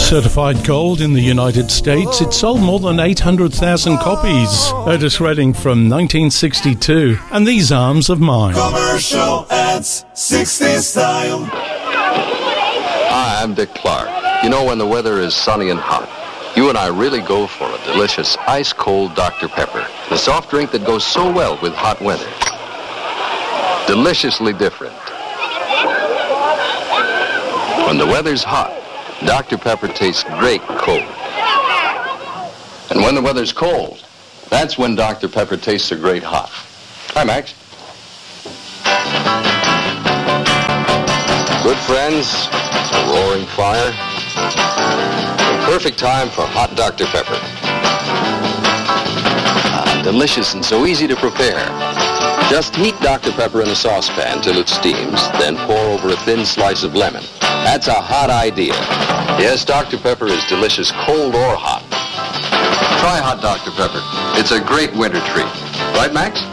Certified gold in the United States, it sold more than 800,000 copies. Otis Redding from 1962. And These Arms of Mine. Commercial ads, 60s style. Hi, I'm Dick Clark. You know, when the weather is sunny and hot, you and I really go for a delicious ice-cold Dr. Pepper, the soft drink that goes so well with hot weather. Deliciously different. When the weather's hot, Dr. Pepper tastes great cold. And when the weather's cold, that's when Dr. Pepper tastes a great hot. Hi, Max. Good friends, a roaring fire. The perfect time for hot Dr. Pepper. Delicious and so easy to prepare. Just heat Dr. Pepper in a saucepan till it steams, then pour over a thin slice of lemon. That's a hot idea. Yes, Dr. Pepper is delicious cold or hot. Try hot Dr. Pepper. It's a great winter treat. Right, Max?